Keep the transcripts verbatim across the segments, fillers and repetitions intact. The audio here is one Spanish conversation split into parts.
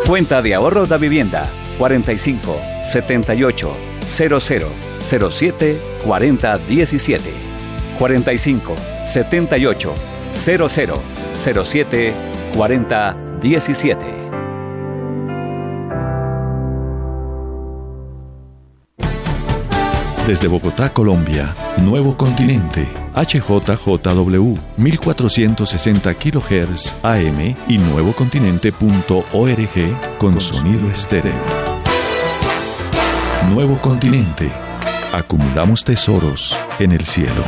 Cuenta de ahorros da vivienda cuarenta y cinco, setenta y ocho, cero cero, cero siete, cuarenta, diecisiete. cuarenta y cinco, setenta y ocho, cero cero, cero siete, cuarenta, diecisiete. Desde Bogotá, Colombia, Nuevo Continente, H J J W, mil cuatrocientos sesenta kilohertz A M y nuevocontinente punto org con, con sonido estéreo. Nuevo Continente. Acumulamos tesoros en el cielo.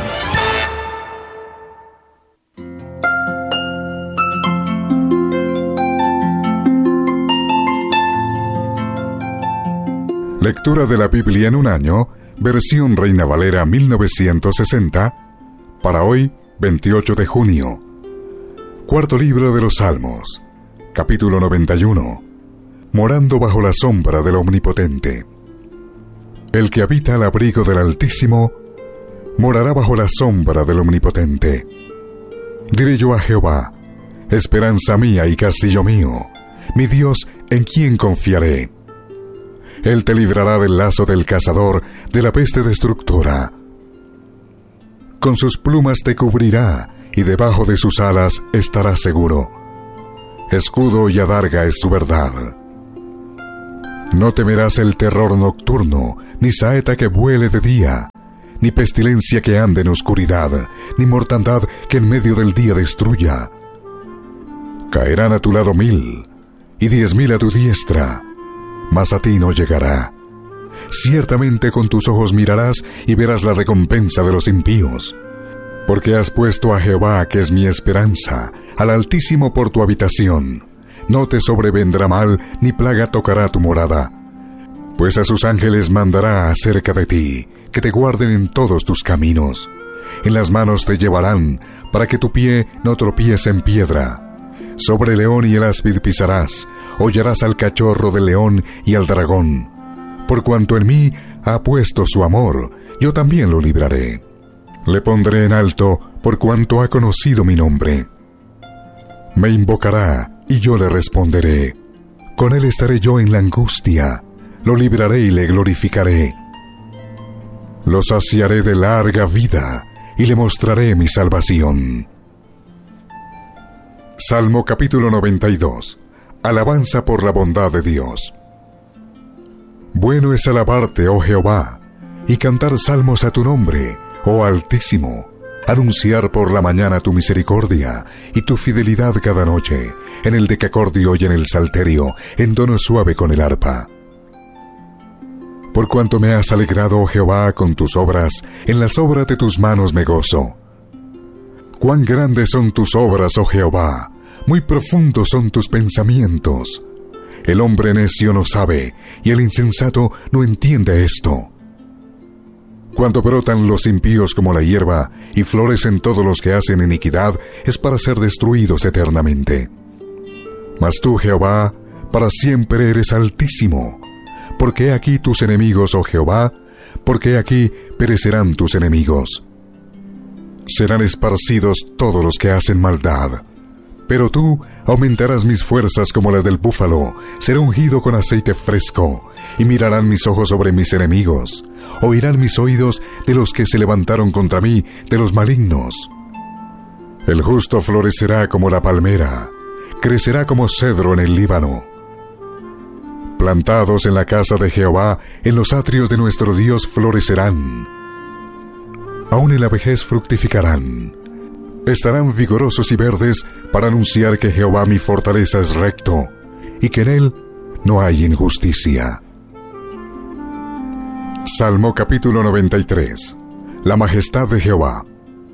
Lectura de la Biblia en un año, versión Reina Valera mil novecientos sesenta, para hoy, veintiocho de junio. Cuarto libro de los Salmos, capítulo noventa y uno. Morando bajo la sombra del Omnipotente. El que habita al abrigo del Altísimo, morará bajo la sombra del Omnipotente. Diré yo a Jehová, esperanza mía y castillo mío, mi Dios en quien confiaré. Él te librará del lazo del cazador, de la peste destructora. Con sus plumas te cubrirá, y debajo de sus alas estarás seguro. Escudo y adarga es tu verdad. No temerás el terror nocturno, ni saeta que vuele de día, ni pestilencia que ande en oscuridad, ni mortandad que en medio del día destruya. Caerán a tu lado mil, y diez mil a tu diestra, mas a ti no llegará. Ciertamente con tus ojos mirarás y verás la recompensa de los impíos. Porque has puesto a Jehová, que es mi esperanza, al Altísimo por tu habitación. No te sobrevendrá mal, ni plaga tocará tu morada. Pues a sus ángeles mandará acerca de ti, que te guarden en todos tus caminos. En las manos te llevarán, para que tu pie no tropiece en piedra. Sobre el león y el áspid pisarás, hollarás al cachorro del león y al dragón. Por cuanto en mí ha puesto su amor, yo también lo libraré. Le pondré en alto, por cuanto ha conocido mi nombre. Me invocará, y yo le responderé. Con él estaré yo en la angustia, lo libraré y le glorificaré. Lo saciaré de larga vida, y le mostraré mi salvación. Salmo capítulo noventa y dos. Alabanza por la bondad de Dios. Bueno es alabarte, oh Jehová, y cantar salmos a tu nombre, oh Altísimo, anunciar por la mañana tu misericordia y tu fidelidad cada noche, en el decacordio y en el salterio, en tono suave con el arpa. Por cuanto me has alegrado, oh Jehová, con tus obras, en las obras de tus manos me gozo. Cuán grandes son tus obras, oh Jehová, muy profundos son tus pensamientos. El hombre necio no sabe, y el insensato no entiende esto. Cuando brotan los impíos como la hierba, y florecen todos los que hacen iniquidad, es para ser destruidos eternamente. Mas tú, Jehová, para siempre eres altísimo. Porque he aquí tus enemigos, oh Jehová, porque he aquí perecerán tus enemigos. Serán esparcidos todos los que hacen maldad. Pero tú aumentarás mis fuerzas como las del búfalo, seré ungido con aceite fresco, y mirarán mis ojos sobre mis enemigos, oirán mis oídos de los que se levantaron contra mí, de los malignos. El justo florecerá como la palmera, crecerá como cedro en el Líbano. Plantados en la casa de Jehová, en los atrios de nuestro Dios florecerán. Aún en la vejez fructificarán. Estarán vigorosos y verdes para anunciar que Jehová mi fortaleza es recto, y que en él no hay injusticia. Salmo capítulo noventa y tres. La majestad de Jehová.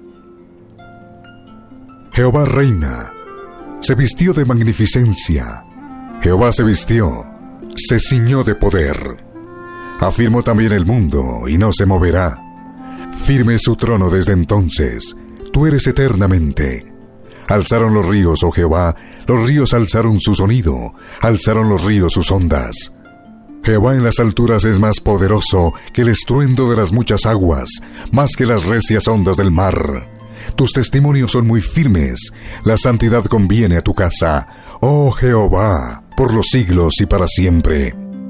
Jehová reina, se vistió de magnificencia. Jehová se vistió, se ciñó de poder. Afirmó también el mundo, y no se moverá. Firme es su trono desde entonces. Tú eres eternamente. Alzaron los ríos, oh Jehová, los ríos alzaron su sonido, alzaron los ríos sus ondas. Jehová en las alturas es más poderoso que el estruendo de las muchas aguas, más que las recias ondas del mar. Tus testimonios son muy firmes, la santidad conviene a tu casa, oh Jehová. por los siglos y para siempre.